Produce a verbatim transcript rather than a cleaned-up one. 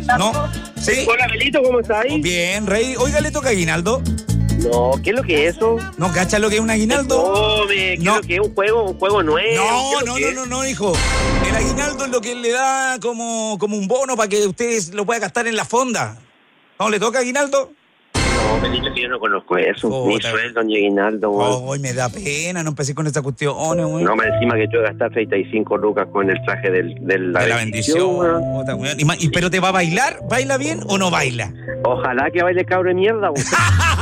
¿No? ¿Sí? Hola, Belito, ¿cómo estás? Bien, Rey. Oiga, ¿le toca aguinaldo? No, ¿qué es lo que es eso? ¿No cacha lo que es un aguinaldo? No, me, ¿qué No. es lo que es un juego, un juego nuevo? No, ¿Qué es lo no, que no, es? no, no, hijo. El aguinaldo es lo que le da como, como un bono para que ustedes lo puedan gastar en la fonda. ¿No le toca aguinaldo? No, Belito, que yo no conozco eso. Puta. Ni sueldo, ni aguinaldo, weón. Ay, me da pena, no empecé con esta cuestión, güey. No, me encima que yo voy a gastar treinta y cinco lucas con el traje del, del De la bendición. weón. Puta, weón. Y ma- y- ¿Pero te va a bailar? ¿Baila bien o no baila? Ojalá que baile cabro de mierda, weón.